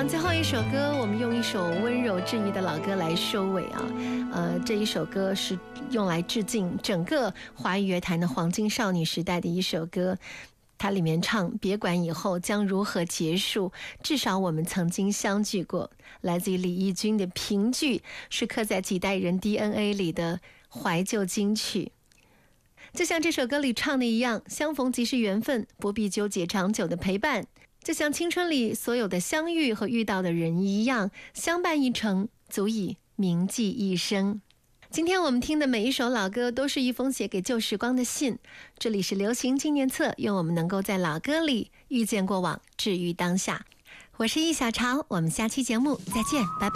最后一首歌，我们用一首温柔治愈的老歌来收尾啊。这一首歌是用来致敬整个华语乐坛的黄金少女时代的一首歌。它里面唱别管以后将如何结束，至少我们曾经相聚过，来自于李翊君的评剧，是刻在几代人 DNA 里的怀旧金曲。就像这首歌里唱的一样，相逢即是缘分，不必纠结长久的陪伴，就像青春里所有的相遇和遇到的人一样，相伴一程足以铭记一生。今天我们听的每一首老歌都是一封写给旧时光的信。这里是流行纪念册，愿我们能够在老歌里遇见过往，治愈当下。我是易小潮，我们下期节目再见，拜拜。